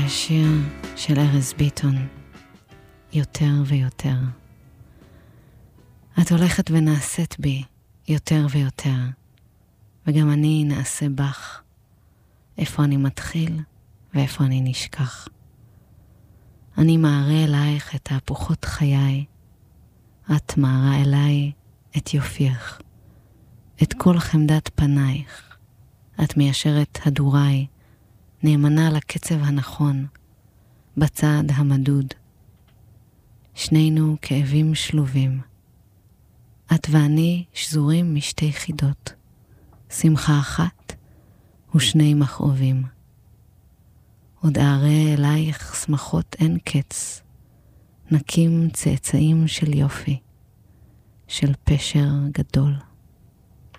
השיר של ארז ביטון, יותר ויותר. את הולכת ונעשית בי יותר ויותר, וגם אני נעשה בך, איפה אני מתחיל ואיפה אני נשכח. אני מערה אלייך את תהפוכות חיי, את מערה אליי את יופייך, את כל חמדת פנייך. את מיישרת הדוריי, נאמנה לקצב הנכון, בצעד המדוד. שנינו כאבים שלובים, את ואני שזורים משתי חידות, שמחה אחת ושני מכאובים. עוד אערה אלייך שמחות אין קץ, נקים צאצאים של יופי, של פשר גדול.